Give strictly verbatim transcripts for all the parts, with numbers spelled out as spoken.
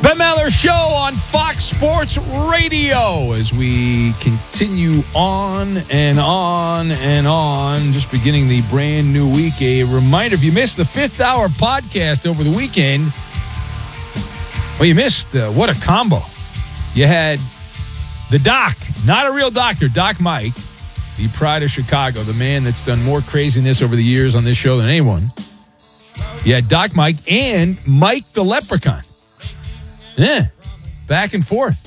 Ben Maller Show on Fox Sports Radio as we continue on and on and on, just beginning the brand new week. A reminder, if you missed the fifth hour podcast over the weekend, well, you missed uh, what a combo. You had the doc, not a real doctor, Doc Mike, the pride of Chicago, the man that's done more craziness over the years on this show than anyone. You had Doc Mike and Mike the Leprechaun. Yeah, back and forth.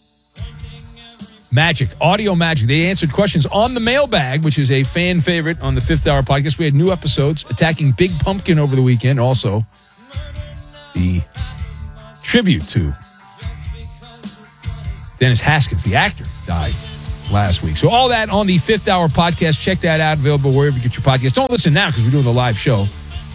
Magic, audio magic. They answered questions on the mailbag, which is a fan favorite on the Fifth Hour podcast. We had new episodes attacking Big Pumpkin over the weekend. Also, the tribute to Dennis Haskins, the actor, died last week. So all that on the Fifth Hour podcast. Check that out. Available wherever you get your podcast. Don't listen now because we're doing the live show.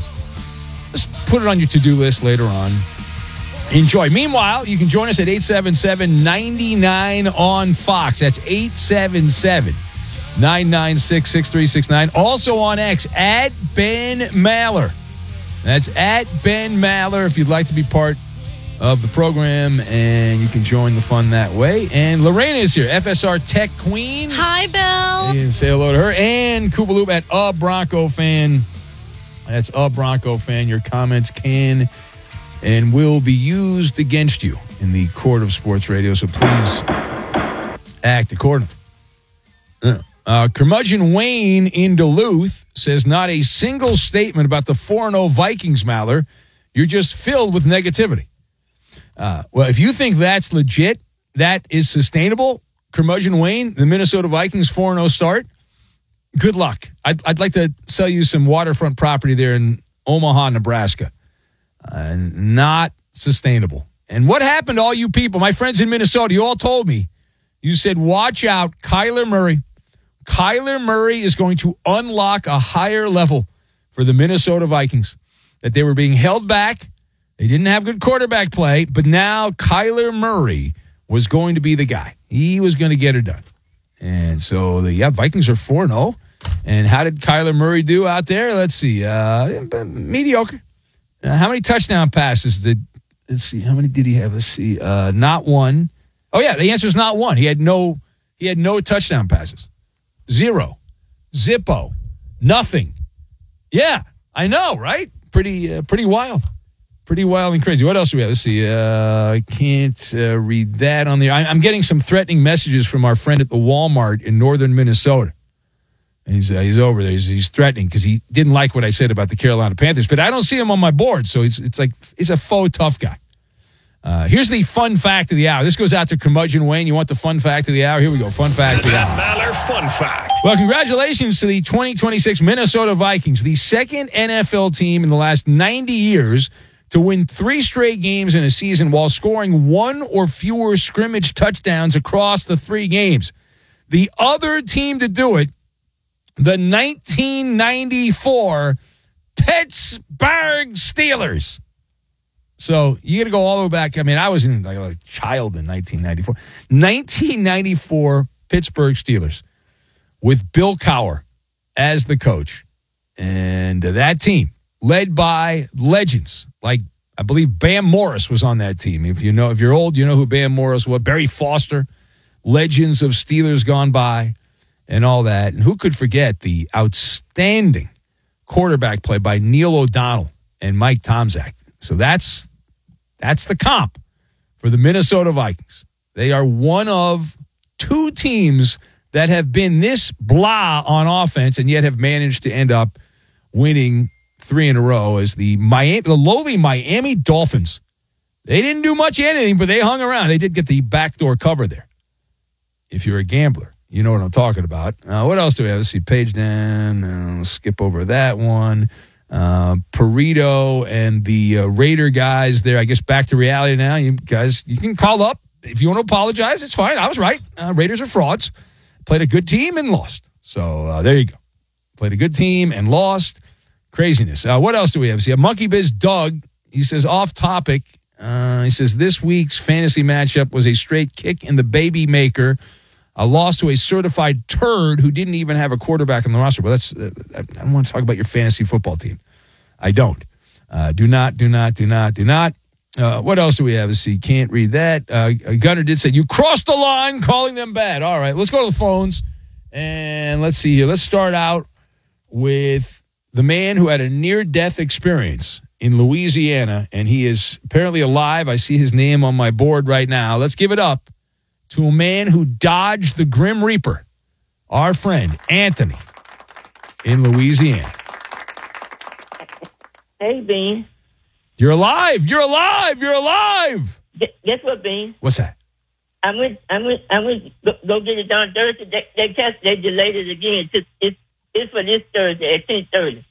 Just put it on your to-do list later on. Enjoy. Meanwhile, you can join us at eight seven seven, nine nine on Fox. That's eight seven seven, nine nine six, six three six nine. Also on X, at Ben Maller. That's at Ben Maller if you'd like to be part of the program, and you can join the fun that way. And Lorena is here, F S R Tech Queen. Hi, Bill. You can say hello to her. And Koopaloop at A Bronco Fan. That's A Bronco Fan. Your comments can and will be used against you in the court of sports radio, so please act accordingly. Uh, uh, Curmudgeon Wayne in Duluth says, not a single statement about the four and oh Vikings, Maller. You're just filled with negativity. Uh, well, if you think that's legit, that is sustainable, Curmudgeon Wayne, the Minnesota Vikings four and oh start, good luck. I'd, I'd like to sell you some waterfront property there in Omaha, Nebraska. Uh, not sustainable. And what happened to all you people, my friends in Minnesota, you all told me, you said, watch out, Kyler Murray. Kyler Murray is going to unlock a higher level for the Minnesota Vikings, that they were being held back. They didn't have good quarterback play, but now Kyler Murray was going to be the guy. He was going to get it done. And so, the yeah, Vikings are four and oh. And how did Kyler Murray do out there? Let's see. Uh, mediocre. Uh, how many touchdown passes did, let's see, how many did he have? Let's see, uh, not one. Oh, yeah, the answer is not one. He had no, he had no touchdown passes. Zero. Zippo. Nothing. Yeah, I know, right? Pretty, uh, pretty wild. Pretty wild and crazy. What else do we have? Let's see. Uh, I can't uh, read that on the, I, I'm getting some threatening messages from our friend at the Walmart in northern Minnesota. He's uh, he's over there. He's, he's threatening because he didn't like what I said about the Carolina Panthers. But I don't see him on my board, so it's it's like he's a faux tough guy. Uh, here's the fun fact of the hour. This goes out to Curmudgeon Wayne. You want the fun fact of the hour? Here we go. Fun fact of the hour. Maller fun fact. Well, congratulations to the twenty twenty-six Minnesota Vikings, the second N F L team in the last ninety years to win three straight games in a season while scoring one or fewer scrimmage touchdowns across the three games. The other team to do it, the nineteen ninety-four Pittsburgh Steelers. So you got to go all the way back. I mean, I was in like a child in nineteen ninety-four. nineteen ninety-four Pittsburgh Steelers with Bill Cowher as the coach. And that team, led by legends like, I believe Bam Morris was on that team. If you know, if you're old, you know who Bam Morris was. Barry Foster, legends of Steelers gone by. And all that. And who could forget the outstanding quarterback play by Neil O'Donnell and Mike Tomczak. So that's that's the comp for the Minnesota Vikings. They are one of two teams that have been this blah on offense and yet have managed to end up winning three in a row as the Miami, the lowly Miami Dolphins. They didn't do much of anything, but they hung around. They did get the backdoor cover there. If you're a gambler. You know what I'm talking about. Uh, what else do we have? Let's see. Page down. Uh, skip over that one. Uh, Perito and the uh, Raider guys there. I guess back to reality now. You guys, you can call up. If you want to apologize, it's fine. I was right. Uh, Raiders are frauds. Played a good team and lost. So uh, there you go. Played a good team and lost. Craziness. Uh, what else do we have? See, Monkey Biz Doug. He says, off topic. Uh, he says, this week's fantasy matchup was a straight kick in the baby maker. A loss to a certified turd who didn't even have a quarterback on the roster. Well, that's uh, I don't want to talk about your fantasy football team. I don't. Uh, do not, do not, do not, do not. Uh, what else do we have? Let's see. Can't read that. Uh, Gunner did say, you crossed the line calling them bad. All right, let's go to the phones. And let's see here. Let's start out with the man who had a near-death experience in Louisiana, and he is apparently alive. I see his name on my board right now. Let's give it up to a man who dodged the Grim Reaper, our friend Anthony in Louisiana. Hey, Bean. You're alive. You're alive. You're alive. Guess what, Bean? What's that? I went. I went. I went. Go, go get it done Thursday. They, they test. They delayed it again. It's, it's it's for this Thursday at ten thirty.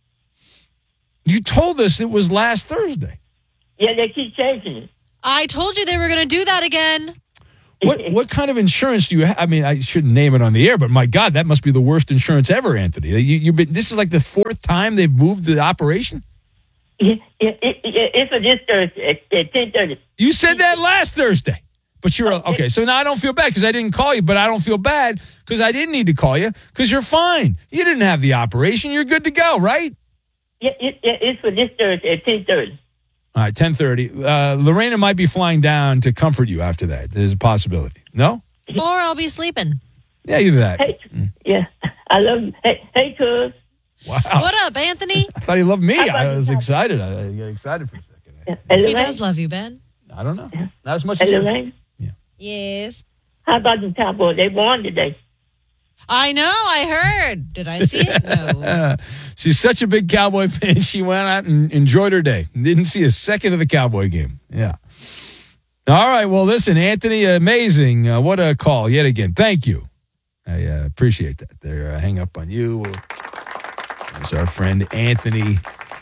You told us it was last Thursday. Yeah, they keep changing it. I told you they were going to do that again. What what kind of insurance do you have? I mean, I shouldn't name it on the air, but my God, that must be the worst insurance ever, Anthony. You, you've been. This is like the fourth time they've moved the operation. Yeah, yeah it, it, it's for this Thursday at, at ten thirty. You said that last Thursday. But you're okay. So now I don't feel bad because I didn't call you, but I don't feel bad because I didn't need to call you because you're fine. You didn't have the operation. You're good to go, right? Yeah, it, it, it's for this Thursday at ten thirty. All right, ten thirty. Uh, Lorena might be flying down to comfort you after that. There's a possibility. No? Or I'll be sleeping. Yeah, either that. Hey, mm. yeah, I love you. Hey, hey, cuz. Wow. What up, Anthony? I thought he loved me. I was excited. I got excited for a second. Yeah. Hey, he does love you, Ben. I don't know. Not as much hey, as you. Lorraine? Yes. How about the Cowboys? They won today. I know. I heard. Did I see it? No. She's such a big Cowboy fan. She went out and enjoyed her day. Didn't see a second of the Cowboy game. Yeah. All right. Well, listen, Anthony, amazing. Uh, what a call yet again. Thank you. I uh, appreciate that. There, uh, hang up on you. There's our friend Anthony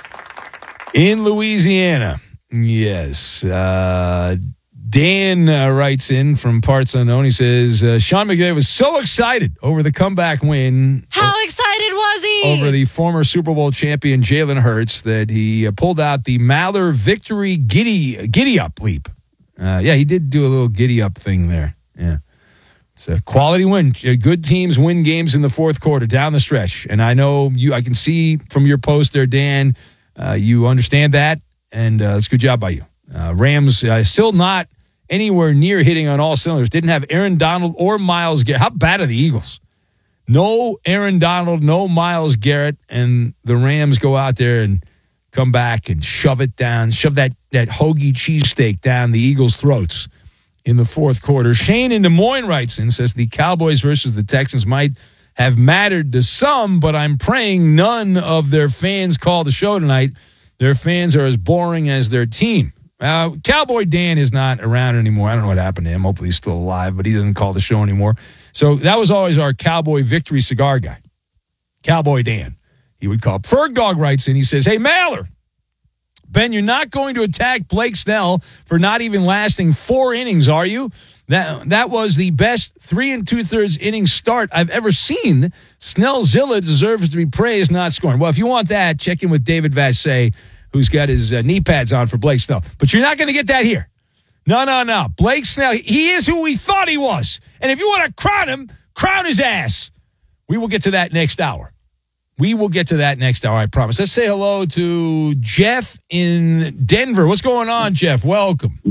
in Louisiana. Yes. Uh, Dan uh, writes in from Parts Unknown. He says, uh, Sean McVay was so excited over the comeback win. How o- excited was he? Over the former Super Bowl champion Jalen Hurts that he uh, pulled out the Maller victory giddy giddy up leap. Uh, yeah, he did do a little giddy up thing there. Yeah. It's a quality win. Good teams win games in the fourth quarter down the stretch. And I know you, I can see from your post there, Dan, uh, you understand that. And uh, it's a good job by you. Uh, Rams uh, still not anywhere near hitting on all cylinders. Didn't have Aaron Donald or Myles Garrett. How bad are the Eagles? No Aaron Donald, no Myles Garrett, and the Rams go out there and come back and shove it down, shove that, that hoagie cheesesteak down the Eagles' throats in the fourth quarter. Shane in Des Moines writes in, says the Cowboys versus the Texans might have mattered to some, but I'm praying none of their fans call the show tonight. Their fans are as boring as their team. Uh, Cowboy Dan is not around anymore. I don't know what happened to him. Hopefully he's still alive, but he doesn't call the show anymore. So that was always our Cowboy victory cigar guy. Cowboy Dan, he would call. Ferg Dog writes in, he says, hey, Maller, Ben, you're not going to attack Blake Snell for not even lasting four innings, are you? That that was the best three and two-thirds inning start I've ever seen. Snellzilla deserves to be praised, not scoring. Well, if you want that, check in with David Vassay, who's got his uh, knee pads on for Blake Snell. But you're not going to get that here. No, no, no. Blake Snell, he is who we thought he was. And if you want to crown him, crown his ass. We will get to that next hour. We will get to that next hour, I promise. Let's say hello to Jeff in Denver. What's going on, Jeff? Welcome.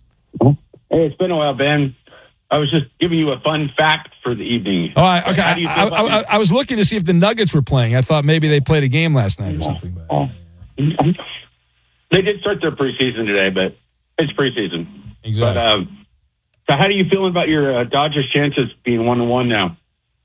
Hey, it's been a while, Ben. I was just giving you a fun fact for the evening. All right, okay. How do you I, feel I, I, about I was looking to see if the Nuggets were playing. I thought maybe they played a game last night or something. But... Oh. They did start their preseason today, but it's preseason. Exactly. But, um, so how do you feel about your uh, Dodgers' chances being one and one now?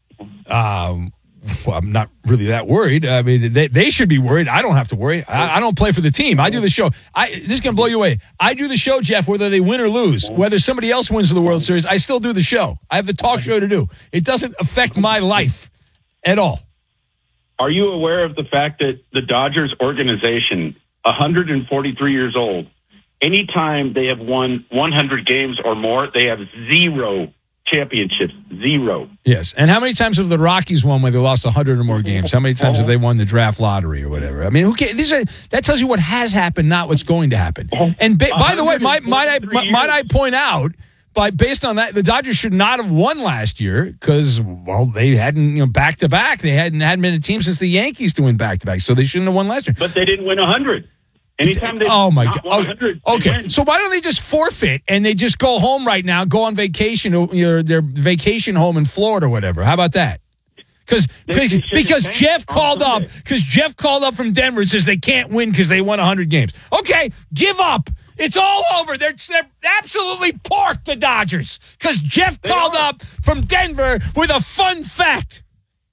Um, well, I'm not really that worried. I mean, they, they should be worried. I don't have to worry. I, I don't play for the team. I do the show. I This is going to blow you away. I do the show, Jeff, whether they win or lose. Whether somebody else wins the World Series, I still do the show. I have the talk show to do. It doesn't affect my life at all. Are you aware of the fact that the Dodgers organization, one hundred forty-three years old, anytime they have won one hundred games or more, they have zero championships. Zero. Yes. And how many times have the Rockies won when they lost one hundred or more games? How many times have they won the draft lottery or whatever? I mean, who cares? These are, that tells you what has happened, not what's going to happen. And ba- by the way, might, might, I, might I point out, by based on that, the Dodgers should not have won last year because, well, they hadn't, you know, back to back. They hadn't hadn't been a team since the Yankees to win back to back, so they shouldn't have won last year. But they didn't win one hundred. Anytime they oh my not god! one hundred, they Okay, win. so why don't they just forfeit and they just go home right now, go on vacation, or you know, their vacation home in Florida or whatever? How about that? Because They- they because, should because have Jeff tanked on called up Sunday. because Jeff called up from Denver and says they can't win because they won one hundred games. Okay, give up. It's all over. They're, they're absolutely porked, the Dodgers, because Jeff They called are. up from Denver with a fun fact.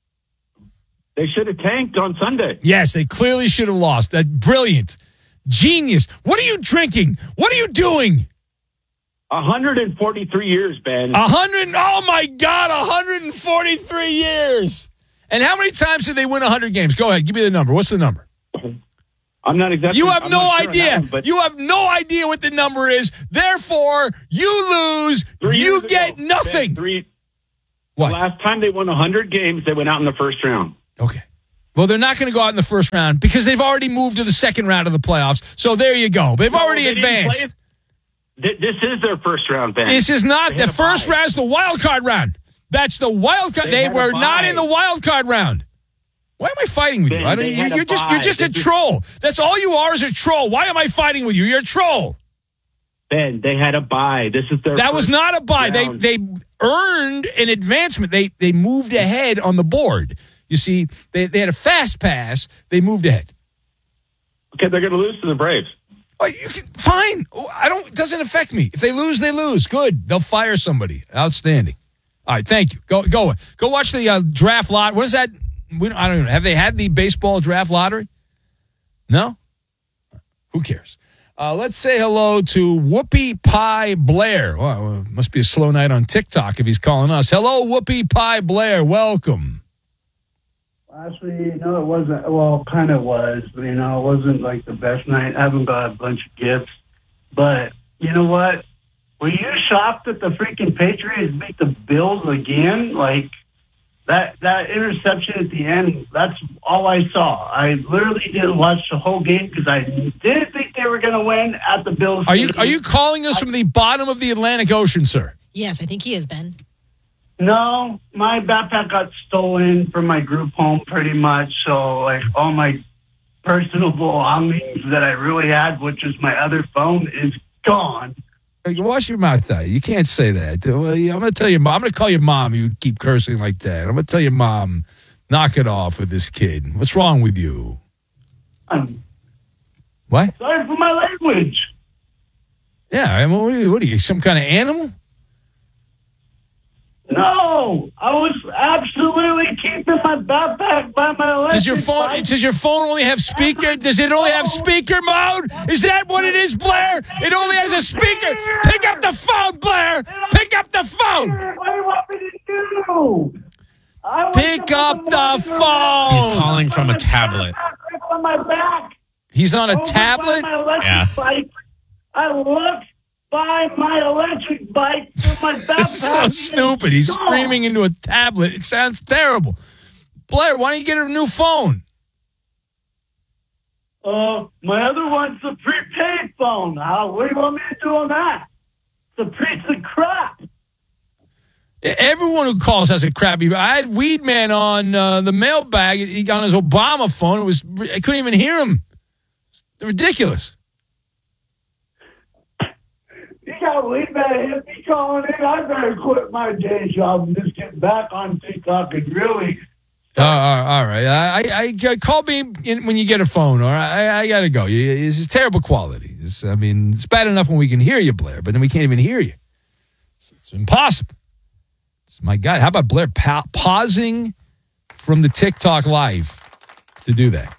They should have tanked on Sunday. Yes, they clearly should have lost. That brilliant, genius. What are you drinking? What are you doing? one hundred forty-three years, Ben. A hundred. Oh my God, one hundred forty-three years. And how many times did they win one hundred games? Go ahead, give me the number. What's the number? I'm not exactly. You have I'm no not sure on idea. that one, but You have no idea what the number is. Therefore, you lose. three You years get ago, nothing. Ben, three, What? The last time they won one hundred games, they went out in the first round. Okay. Well, they're not going to go out in the first round because they've already moved to the second round of the playoffs. So there you go. They've No, already they didn't advanced. play- Th- This is their first round, Ben. This is not They the had a first bye. round. It's the wild card round. That's the wild card. They They, had a were not bye. in the wild card round. Why am I fighting with you? Ben, I don't, they you're, had a you're just you're bye. just They a just- troll. That's all you are is a troll. Why am I fighting with you? You're a troll. Ben, they had a bye. This is their. That was first not a bye. They round. they earned an advancement. They they moved ahead on the board. You see, they they had a fast pass. They moved ahead. Okay, they're going to lose to the Braves. Oh, you can, fine. I don't. It doesn't affect me. If they lose, they lose. Good. They'll fire somebody. Outstanding. All right. Thank you. Go go go watch the uh, draft lot. What is that? We don't, I don't know. Have they had the baseball draft lottery? No. Who cares? Uh, let's say hello to Whoopi Pie Blair. Well, it must be a slow night on TikTok if he's calling us. Hello, Whoopi Pie Blair. Welcome. Actually, you know, it wasn't, well, kind of was, but, you know, it wasn't like the best night. I haven't got a bunch of gifts. But, you know what? Were you shocked that the freaking Patriots beat the Bills again? Like, that that interception at the end, that's all I saw. I literally didn't watch the whole game because I didn't think they were going to win at the Bills. Are you Stadium. are you calling us from the bottom of the Atlantic Ocean, sir? Yes, I think he is, Ben. No, my backpack got stolen from my group home pretty much. So, like, all my personal belongings that I really had, which is my other phone, is gone. Hey, wash your mouth, though. You can't say that. Well, yeah, I'm going to tell your mom. I'm going to call your mom. You keep cursing like that. I'm going to tell your mom, knock it off with this kid. What's wrong with you? I'm What? sorry for my language. Yeah, I mean, what are you, what are you some kind of animal? No, I was absolutely keeping my backpack by my electric Does your phone bike. does your phone only have speaker? Does it only have speaker mode? Is that what it is, Blair? It only has a speaker. Pick up the phone, Blair. Pick up the phone. What do you want me to do? I was Pick supposed up to the walk phone. around He's calling from a with my tablet. backpack on my back. He's on a Over by tablet. my electric Yeah. bike. I looked by my electric bike with my backpack. It's so stupid. He's screaming into a tablet. It sounds terrible. Blair, why don't you get a new phone? Uh, my other one's the prepaid phone. How? What do you want me to do on that? It's a piece of crap. Everyone who calls has a crappy. I had Weedman on uh, the mailbag. He got on his Obama phone. It was I couldn't even hear him. It's ridiculous. You got to leave that hit me calling in. I better quit my day job and just get back on TikTok and really. Uh, all right. I, I, I call me in, when you get a phone. All right. I, I got to go. You, it's terrible quality. It's, I mean, it's bad enough when we can hear you, Blair, but then we can't even hear you. It's, it's impossible. It's, my God, how about Blair pa- pausing from the TikTok live to do that?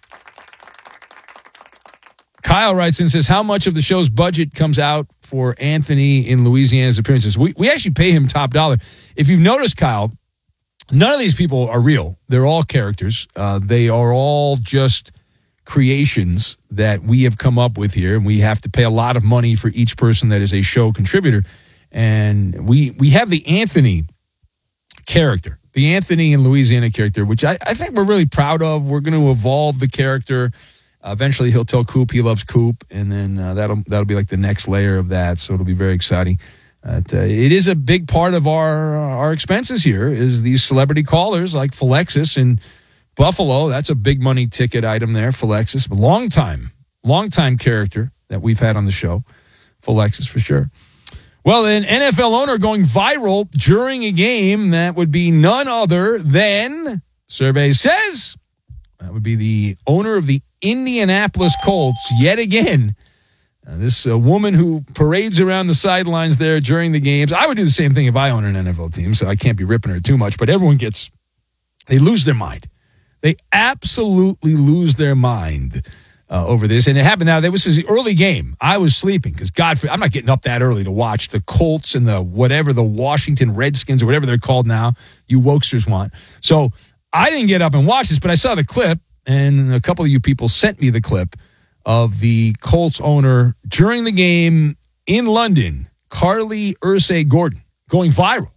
Kyle writes in and says, how much of the show's budget comes out for Anthony in Louisiana's appearances? We we actually pay him top dollar. If you've noticed, Kyle, none of these people are real. They're all characters. Uh, they are all just creations that we have come up with here, and we have to pay a lot of money for each person that is a show contributor. And we we have the Anthony character, the Anthony in Louisiana character, which I, I think we're really proud of. We're going to evolve the character. Uh, eventually, he'll tell Coop he loves Coop, and then uh, that'll that'll be like the next layer of that. So it'll be very exciting. Uh, it is a big part of our our expenses here. Is these celebrity callers like Philexis in Buffalo? That's a big money ticket item there. Philexis, a long time longtime character that we've had on the show. Full Lexus for sure. Well, an N F L owner going viral during a game, that would be none other than, survey says, that would be the owner of the Indianapolis Colts yet again. Uh, this uh, woman who parades around the sidelines there during the games. I would do the same thing if I own an N F L team, so I can't be ripping her too much, but everyone gets, they lose their mind. They absolutely lose their mind uh, over this. And it happened now. This was the early game. I was sleeping because, God, I'm not getting up that early to watch the Colts and the whatever, the Washington Redskins or whatever they're called now, you wokesters want. So I didn't get up and watch this, but I saw the clip, and a couple of you people sent me the clip of the Colts owner during the game in London, Carly Ursay Gordon, going viral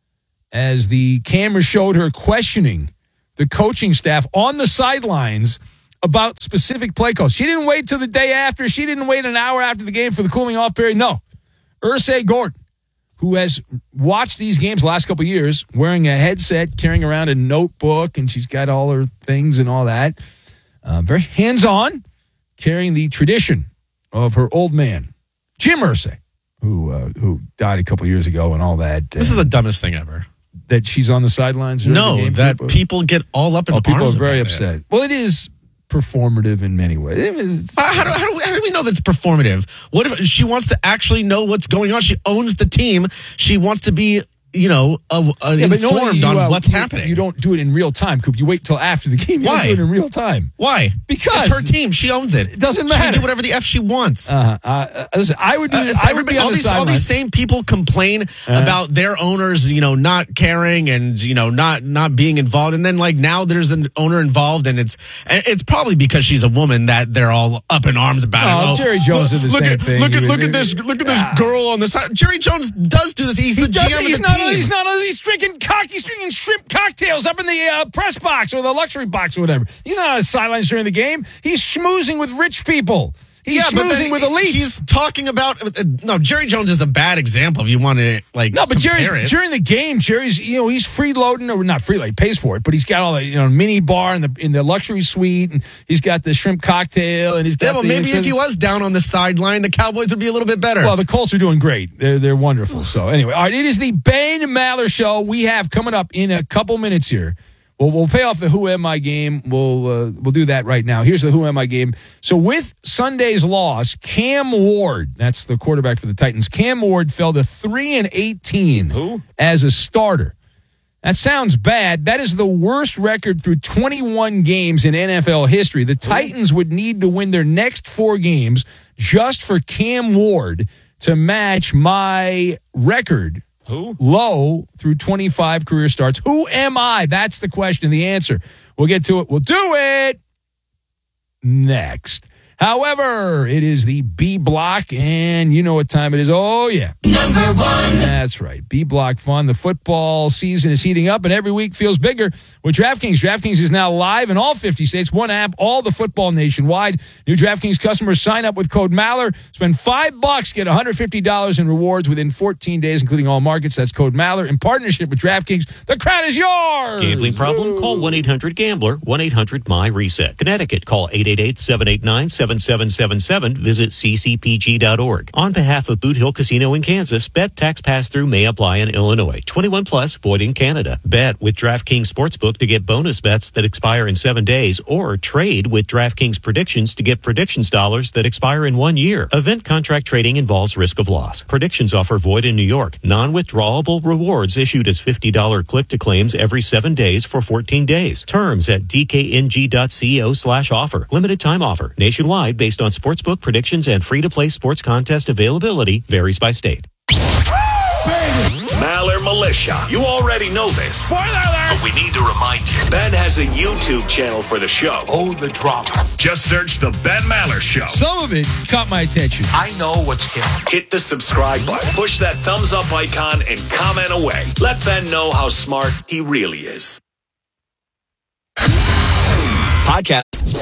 as the camera showed her questioning the coaching staff on the sidelines about specific play calls. She didn't wait till the day after. She didn't wait an hour after the game for the cooling off period. No. Ursay Gordon, who has watched these games the last couple of years, wearing a headset, carrying around a notebook, and she's got all her things and all that. Uh, very hands-on, carrying the tradition of her old man, Jim Irsay, who uh, who died a couple of years ago and all that. This is the dumbest thing ever. That she's on the sidelines? No, the game, that people, people get all up in oh, people arms are very about upset. It. Well, it is performative in many ways. It is, Uh, how, do, how, do we, how do we know that's performative? What if she wants to actually know what's going on? She owns the team. She wants to be, you know, uh, uh, yeah, but normally informed you, on uh, what's you, happening. You don't do it in real time, Coop. You wait till after the game. You Why? don't do it in real time. Why? Because it's her team. She owns it. It doesn't She matter. can do whatever the F she wants. Uh, uh, listen, I would do. Uh, it's I would be everybody, on all the these all sidelines. these same people complain Uh-huh. about their owners, you know, not caring and you know not not being involved, and then like now there's an owner involved, and it's it's probably because she's a woman that they're all up in arms about Oh, it. Oh, Jerry Jones did the look same at, thing. Look He at was- look at this look at this Ah. girl on the side. Jerry Jones does do this. He's He the G doesn't- M of he's the not, team. He's not. He's drinking cock. He's drinking shrimp cocktails up in the uh, press box or the luxury box or whatever. He's not on the sidelines during the game. He's schmoozing with rich people. He's yeah, but schmoozing then with elites. he's talking about uh, no. Jerry Jones is a bad example if you want to like No, but Jerry's compare it. during the game. Jerry's, you know, he's freeloading or not freeloading, he pays for it, but he's got all the, you know, mini bar in the in the luxury suite, and he's got the shrimp cocktail, and he's got. Yeah, well, the, maybe if he was down on the sideline, the Cowboys would be a little bit better. Well, the Colts are doing great. They're they're wonderful. So anyway, all right, it is the Ben Maller Show. We have coming up in a couple minutes here. Well, we'll pay off the Who Am I game. We'll uh, we'll do that right now. Here's the Who Am I game. So with Sunday's loss, Cam Ward, that's the quarterback for the Titans. Cam Ward fell to three and eighteen Who? as a starter. That sounds bad. That is the worst record through twenty-one games in N F L history. The Titans would need to win their next four games just for Cam Ward to match my record. Who? Low through twenty-five career starts. Who am I? That's the question, the answer. We'll get to it. We'll do it next. However, it is the B block, and you know what time it is. Oh, yeah. Number one. That's right. B block fun. The football season is heating up, and every week feels bigger with DraftKings. DraftKings is now live in all fifty states. One app, all the football nationwide. New DraftKings customers sign up with code Maller. Spend five bucks, get one hundred fifty dollars in rewards within fourteen days, including all markets. That's code Maller in partnership with DraftKings. The crowd is yours. Gambling problem? Call one eight hundred gambler, one eight hundred my reset. Connecticut, call eight eight eight, seven eight nine, seven seven seven seven. Visit c c p g dot org. On behalf of Boot Hill Casino in Kansas, bet tax pass-through may apply in Illinois. twenty-one plus, void in Canada. Bet with DraftKings Sportsbook to get bonus bets that expire in seven days, or trade with DraftKings Predictions to get predictions dollars that expire in one year. Event contract trading involves risk of loss. Predictions offer void in New York. Non-withdrawable rewards issued as fifty dollars click-to-claims every seven days for fourteen days. Terms at d k n g dot co slash offer. Limited time offer. Nationwide based on sportsbook predictions and free-to-play sports contest availability varies by state. Maller Militia. You already know this. Spoiler alert. But we need to remind you. Ben has a YouTube channel for the show. Oh, the drama. Just search The Ben Maller Show. Some of it caught my attention. I know what's killing. Hit the subscribe button. Push that thumbs up icon and comment away. Let Ben know how smart he really is. Podcast.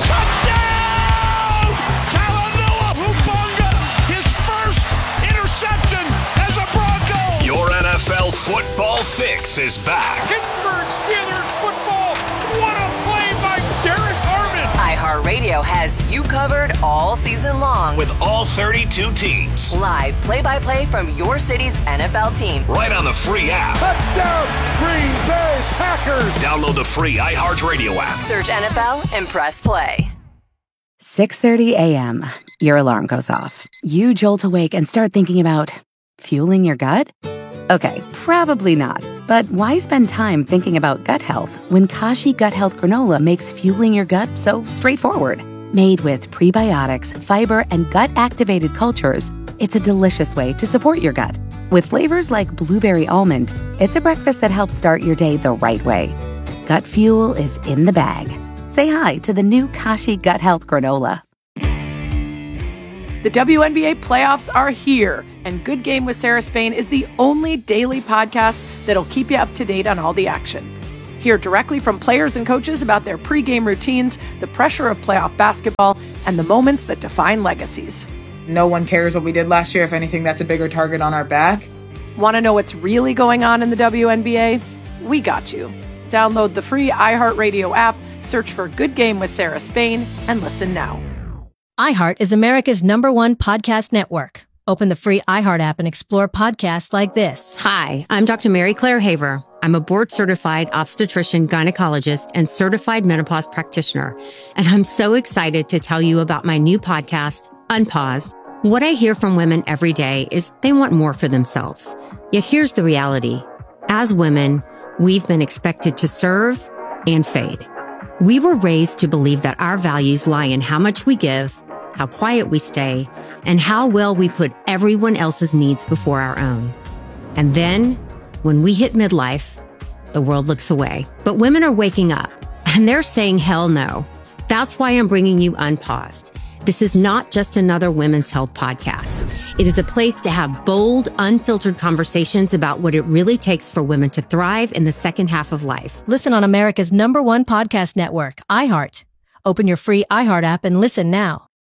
Your N F L football fix is back. Pittsburgh Steelers football. What a play by Derek Harmon. iHeartRadio has you covered all season long. With all thirty-two teams. Live play-by-play from your city's N F L team. Right on the free app. Touchdown, Green Bay Packers. Download the free iHeartRadio app. Search N F L and press play. six thirty a.m. Your alarm goes off. You jolt awake and start thinking about fueling your gut? Okay, probably not. But why spend time thinking about gut health when Kashi Gut Health Granola makes fueling your gut so straightforward? Made with prebiotics, fiber, and gut-activated cultures, it's a delicious way to support your gut. With flavors like blueberry almond, it's a breakfast that helps start your day the right way. Gut fuel is in the bag. Say hi to the new Kashi Gut Health Granola. The W N B A playoffs are here, and Good Game with Sarah Spain is the only daily podcast that'll keep you up to date on all the action. Hear directly from players and coaches about their pregame routines, the pressure of playoff basketball, and the moments that define legacies. No one cares what we did last year. If anything, that's a bigger target on our back. Want to know what's really going on in the W N B A? We got you. Download the free iHeartRadio app, search for Good Game with Sarah Spain, and listen now. iHeart is America's number one podcast network. Open the free iHeart app and explore podcasts like this. Hi, I'm Doctor Mary Claire Haver. I'm a board-certified obstetrician, gynecologist, and certified menopause practitioner. And I'm so excited to tell you about my new podcast, Unpaused. What I hear from women every day is they want more for themselves. Yet here's the reality. As women, we've been expected to serve and fade. We were raised to believe that our values lie in how much we give, how quiet we stay, and how well we put everyone else's needs before our own. And then, when we hit midlife, the world looks away. But women are waking up, and they're saying hell no. That's why I'm bringing you Unpaused. This is not just another women's health podcast. It is a place to have bold, unfiltered conversations about what it really takes for women to thrive in the second half of life. Listen on America's number one podcast network, iHeart. Open your free iHeart app and listen now.